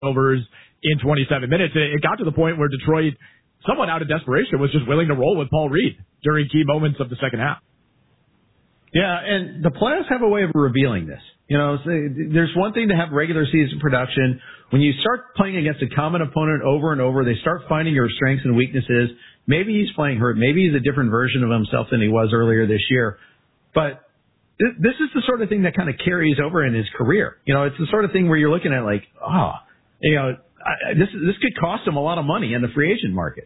overs in 27 minutes. It got to the point where Detroit, somewhat out of desperation, was just willing to roll with Paul Reed during key moments of the second half. Yeah, and the playoffs have a way of revealing this. There's one thing to have regular season production. When you start playing against a common opponent over and over, they start finding your strengths and weaknesses. Maybe he's playing hurt. Maybe he's a different version of himself than he was earlier this year. But this is the sort of thing that kind of carries over in his career. It's the sort of thing where you're looking at like, this could cost him a lot of money in the free agent market.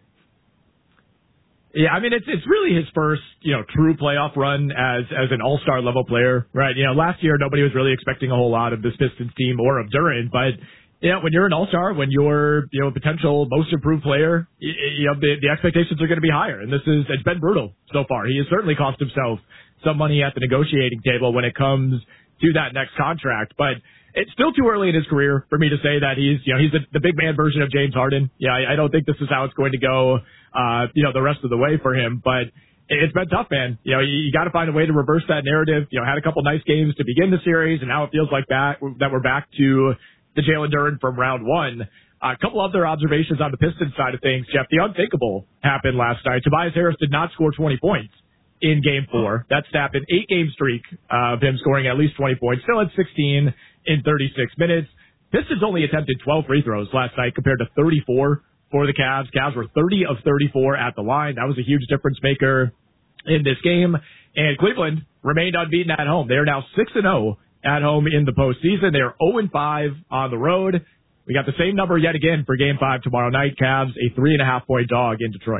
Yeah, I mean, it's really his first, true playoff run as an all-star level player, right? Last year, nobody was really expecting a whole lot of this Pistons team or of Durant, but, when you're an all-star, when you're, a potential most improved player, the expectations are going to be higher, and it's been brutal so far. He has certainly cost himself some money at the negotiating table when it comes to that next contract, but it's still too early in his career for me to say that he's the big man version of James Harden. Yeah, I don't think this is how it's going to go, the rest of the way for him, but it's been tough, man. You got to find a way to reverse that narrative. Had a couple nice games to begin the series, and now it feels like that we're back to the Jalen Duren from round one. A couple other observations on the Pistons side of things, Jeff. The unthinkable happened last night. Tobias Harris did not score 20 points in Game 4. That snapped an 8-game streak of him scoring at least 20 points. Still at 16 in 36 minutes. Pistons only attempted 12 free throws last night compared to 34 for the Cavs. Cavs were 30 of 34 at the line. That was a huge difference maker in this game. And Cleveland remained unbeaten at home. They are now 6-0 at home in the postseason. They are 0-5 on the road. We got the same number yet again for Game 5 tomorrow night. Cavs, a 3.5-point dog in Detroit.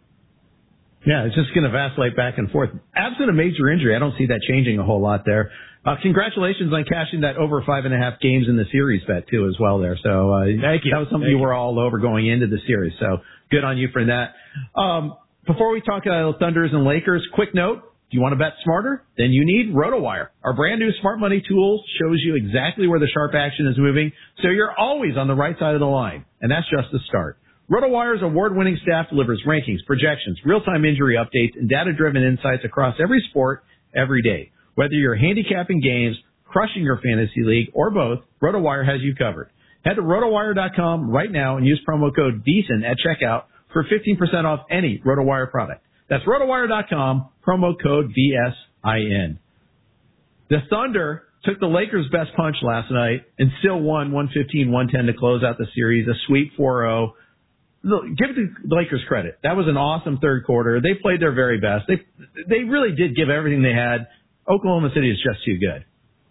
Yeah, it's just going to vacillate back and forth. Absent a major injury, I don't see that changing a whole lot there. Congratulations on cashing that over 5.5 games in the series bet, too, as well there. So thank you. That was something you were all over going into the series. So good on you for that. Before we talk Thunders and Lakers, quick note. Do you want to bet smarter? Then you need RotoWire. Our brand new smart money tool shows you exactly where the sharp action is moving, so you're always on the right side of the line. And that's just the start. RotoWire's award-winning staff delivers rankings, projections, real-time injury updates, and data-driven insights across every sport, every day. Whether you're handicapping games, crushing your fantasy league, or both, RotoWire has you covered. Head to RotoWire.com right now and use promo code VEASAN at checkout for 15% off any RotoWire product. That's RotoWire.com, promo code VSIN. The Thunder took the Lakers' best punch last night and still won 115-110 to close out the series, a sweep 4-0. Give the Lakers credit. That was an awesome third quarter. They played their very best. They really did give everything they had. Oklahoma City is just too good.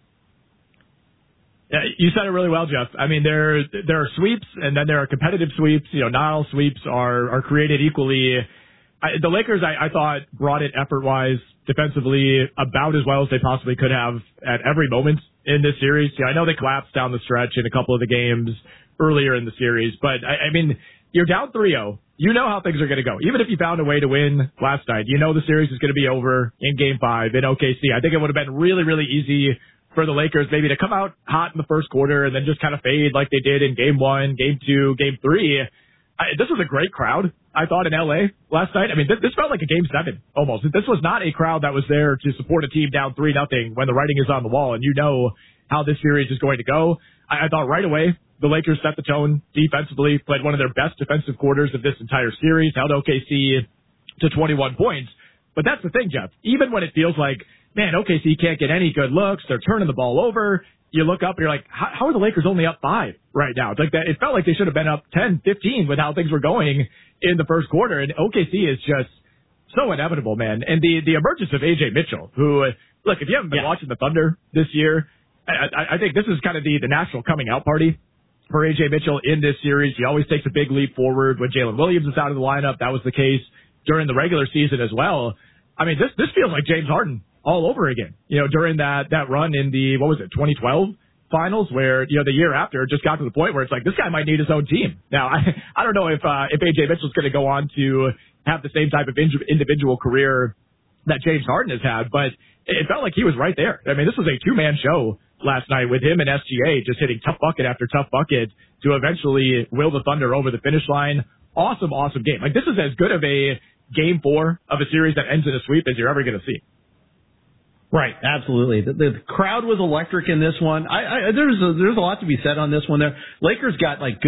Yeah, you said it really well, Jeff. I mean, there are sweeps, and then there are competitive sweeps. Not all sweeps are created equally. The Lakers, I thought, brought it effort-wise, defensively, about as well as they possibly could have at every moment in this series. I know they collapsed down the stretch in a couple of the games earlier in the series, but I mean, you're down 3-0. You know how things are going to go. Even if you found a way to win last night, you know the series is going to be over in Game 5 in OKC. I think it would have been really, really easy for the Lakers maybe to come out hot in the first quarter and then just kind of fade like they did in Game 1, Game 2, Game 3. This was a great crowd, I thought, in L.A. last night. I mean, this felt like a Game 7 almost. This was not a crowd that was there to support a team down 3-0 when the writing is on the wall, and you know how this series is going to go. I thought right away the Lakers set the tone defensively, played one of their best defensive quarters of this entire series, held OKC to 21 points. But that's the thing, Jeff. Even when it feels like, man, OKC can't get any good looks, they're turning the ball over, you look up and you're like, how are the Lakers only up 5 right now? It's like that. It felt like they should have been up 10, 15 with how things were going in the first quarter. And OKC is just so inevitable, man. And the emergence of A.J. Mitchell, who, look, if you haven't been watching the Thunder this year, I think this is kind of the national coming out party for A.J. Mitchell in this series. He always takes a big leap forward when Jalen Williams is out of the lineup. That was the case during the regular season as well. I mean, this feels like James Harden all over again, during that run in the, 2012 finals where, the year after it just got to the point where it's like, this guy might need his own team. Now, I don't know if A.J. Mitchell's going to go on to have the same type of individual career that James Harden has had, but it felt like he was right there. I mean, this was a two-man show last night with him and SGA just hitting tough bucket after tough bucket to eventually will the Thunder over the finish line. Awesome, awesome game. Like, this is as good of a Game 4 of a series that ends in a sweep as you're ever going to see. Right, absolutely. The crowd was electric in this one. There's a lot to be said on this one. There, Lakers got like